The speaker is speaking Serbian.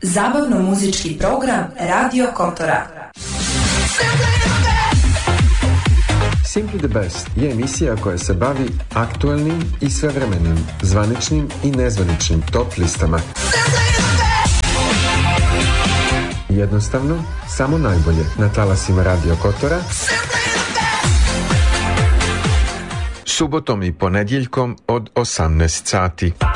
Zabavno-muzički program Radio Kotora. Simply the Best je emisija koja se bavi aktuelnim i svevremenim, zvaničnim i nezvaničnim top listama. Jednostavno, samo najbolje na talasima Radio Kotora. Subotom i ponedjeljkom od 18 sati.